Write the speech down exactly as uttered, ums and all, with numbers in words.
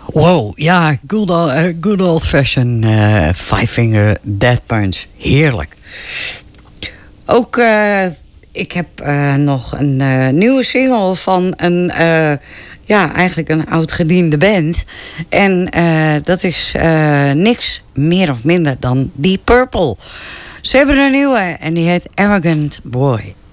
Wow, ja, good old, uh, good old fashion uh, Five Finger Death Punch. Heerlijk. Ook, uh, ik heb uh, nog een uh, nieuwe single van een, uh, ja, eigenlijk een oud-gediende band. En uh, dat is uh, niks meer of minder dan Deep Purple. Ze hebben een nieuwe en die heet Arrogant Boy.